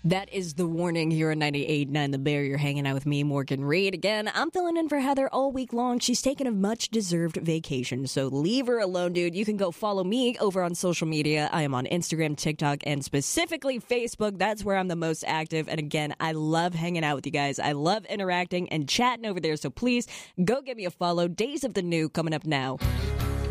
That is the warning here at 98.9 The Bear. You're hanging out with me, Morgan Reed. Again, I'm filling in for Heather all week long. She's taking a much-deserved vacation, so leave her alone, dude. You can go follow me over on social media. I am on Instagram, TikTok, and specifically Facebook. That's where I'm the most active. And again, I love hanging out with you guys. I love interacting and chatting over there, so please go give me a follow. Days of the New coming up now.